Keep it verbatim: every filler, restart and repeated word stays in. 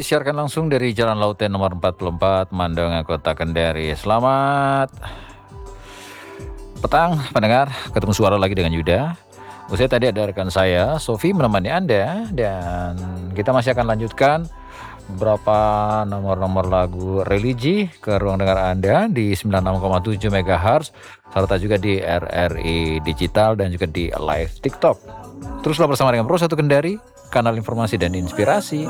disiarkan langsung dari Jalan Lauten nomor empat puluh empat, Mandonga, Kota Kendari. Selamat petang pendengar, ketemu suara lagi dengan Yuda. Usai tadi ada rekan saya, Sofi, menemani Anda, dan kita masih akan lanjutkan beberapa nomor-nomor lagu religi ke ruang dengar Anda di sembilan puluh enam koma tujuh megahertz, serta juga di R R I Digital dan juga di live TikTok. Teruslah bersama dengan Pro satu Kendari, kanal informasi dan inspirasi.